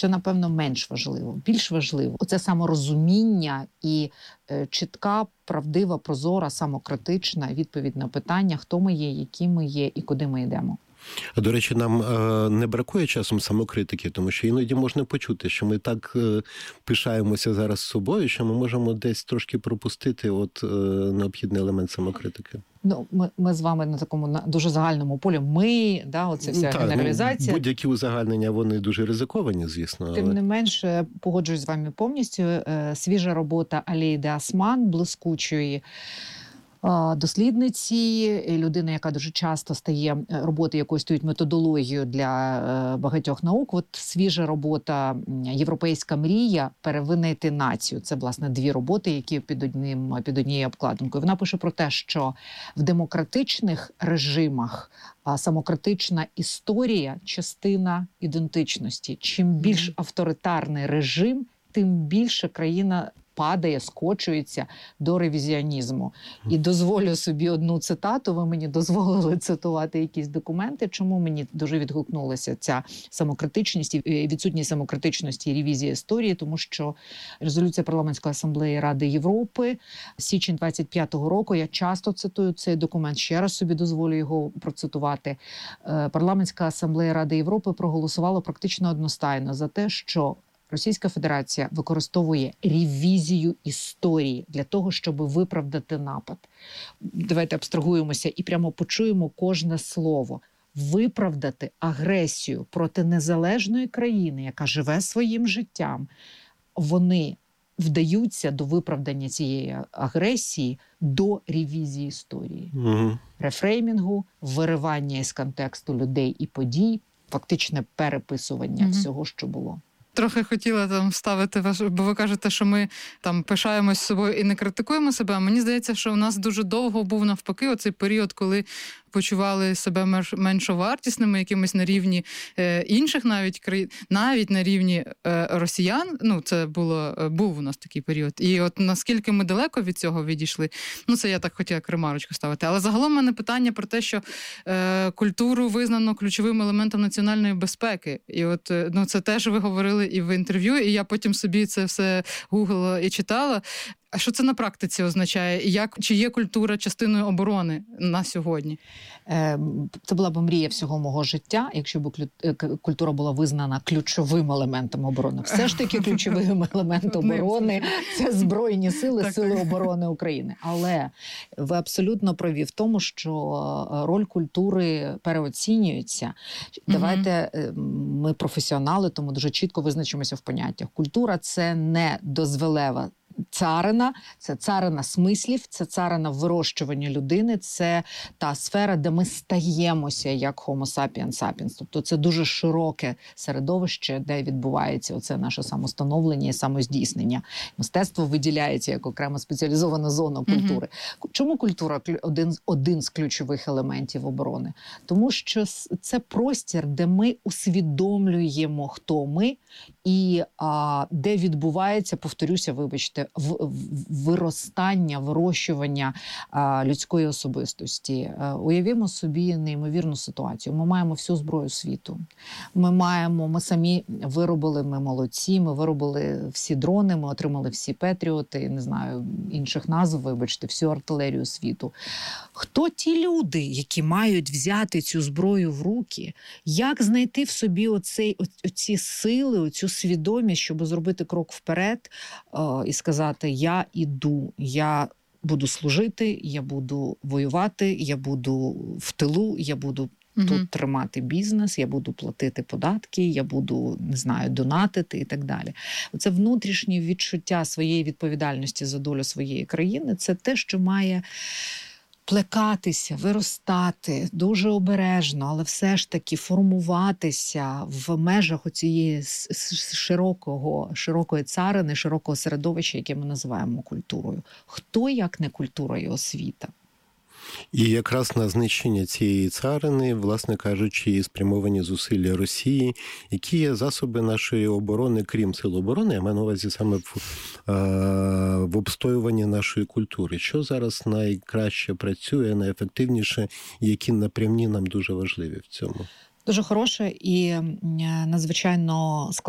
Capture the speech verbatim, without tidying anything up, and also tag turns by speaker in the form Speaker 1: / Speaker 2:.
Speaker 1: що, напевно, менш важливо. Більш важливо – оце саморозуміння і е, чітка, правдива, прозора, самокритична відповідь на питання, хто ми є, які ми є і куди ми йдемо.
Speaker 2: А, до речі, нам е, не бракує часом самокритики, тому що іноді можна почути, що ми так е, пишаємося зараз собою, що ми можемо десь трошки пропустити от е, необхідний елемент самокритики.
Speaker 1: Ну, ми, ми з вами на такому на дуже загальному полі. Ми, да, оце вся
Speaker 2: так,
Speaker 1: генералізація.
Speaker 2: Будь-які узагальнення, вони дуже ризиковані, звісно. Але...
Speaker 1: Тим не менше, погоджуюсь з вами повністю. Свіжа робота Алейди Осман, блискучої дослідниці, людина, яка дуже часто стає, роботи якої стають методологією для багатьох наук. От свіжа робота «Європейська мрія. Перевинайти націю». Це, власне, дві роботи, які під одним, під однією обкладинкою. Вона пише про те, що в демократичних режимах самокритична історія – частина ідентичності. Чим більш авторитарний режим, тим більше країна падає, скочується до ревізіонізму. І дозволю собі одну цитату. Ви мені дозволили цитувати якісь документи. Чому мені дуже відгукнулася ця самокритичність і відсутність самокритичності і ревізії історії? Тому що резолюція Парламентської асамблеї Ради Європи, січень двадцять п'ятого року, я часто цитую цей документ, ще раз собі дозволю його процитувати. Парламентська асамблея Ради Європи проголосувала практично одностайно за те, що Російська Федерація використовує ревізію історії для того, щоб виправдати напад. Давайте абстрагуємося і прямо почуємо кожне слово. Виправдати агресію проти незалежної країни, яка живе своїм життям. Вони вдаються до виправдання цієї агресії до ревізії історії.
Speaker 2: Угу.
Speaker 1: Рефреймінгу, виривання із контексту людей і подій, фактичне переписування угу. всього, що було.
Speaker 3: Трохи хотіла там вставити ваш, бо ви кажете, що ми там пишаємось собою і не критикуємо себе. А мені здається, що у нас дуже довго був навпаки оцей період, коли почували себе меншовартісними, якимось на рівні е, інших навіть країн, навіть на рівні е, росіян. Ну, це було, е, був у нас такий період. І от наскільки ми далеко від цього відійшли, ну, це я так хотіла ремарочку ставити. Але загалом в мене питання про те, що е, культуру визнано ключовим елементом національної безпеки. І от, е, ну, це теж ви говорили і в інтерв'ю, і я потім собі це все гуглила і читала. А що це на практиці означає? І як, чи є культура частиною оборони на сьогодні?
Speaker 1: Це була б мрія всього мого життя, якщо б культура була визнана ключовим елементом оборони. Все ж таки ключовим елементом оборони – це Збройні сили, так, Сили оборони України. Але ви абсолютно праві в тому, що роль культури переоцінюється. Давайте, ми професіонали, тому дуже чітко визначимося в поняттях. Культура – це не дозволева царина, це царина смислів, це царина вирощування людини, це та сфера, де ми стаємося як Homo sapiens sapiens. Тобто це дуже широке середовище, де відбувається оце наше самостановлення і самоздійснення. Мистецтво виділяється як окрема спеціалізована зона культури. Mm-hmm. Чому культура один, один з ключових елементів оборони? Тому що це простір, де ми усвідомлюємо, хто ми, і а, де відбувається, повторюся, вибачте, в, в, виростання, вирощування а, людської особистості. А, уявімо собі неймовірну ситуацію. Ми маємо всю зброю світу. Ми маємо, ми самі виробили, ми молодці, ми виробили всі дрони, ми отримали всі Петріоти, не знаю, інших назв, вибачте, всю артилерію світу. Хто ті люди, які мають взяти цю зброю в руки? Як знайти в собі оцей, оці сили, оцю свідомість, щоб зробити крок вперед о, і сказати: я іду, я буду служити, я буду воювати, я буду в тилу, я буду угу. тут тримати бізнес, я буду платити податки, я буду, не знаю, донатити і так далі. Оце внутрішнє відчуття своєї відповідальності за долю своєї країни – це те, що має плекатися, виростати дуже обережно, але все ж таки формуватися в межах оцієї широкого, широкої царини, широкого середовища, яке ми називаємо культурою. Хто, як не культура і освіта?
Speaker 2: І якраз на знищення цієї царини, власне кажучи, і спрямовані зусилля Росії, які є засоби нашої оборони, крім сил оборони, я маю на увазі саме в, в обстоюванні нашої культури. Що зараз найкраще працює, найефективніше, і які напрямні нам дуже важливі в цьому?
Speaker 1: Дуже хороше і надзвичайно складне